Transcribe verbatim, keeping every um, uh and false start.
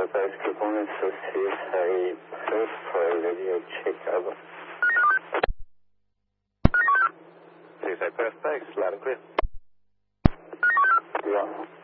Paradise Group one is a C S I first for radio check over. C S I Paradise, loud and clear. Yeah.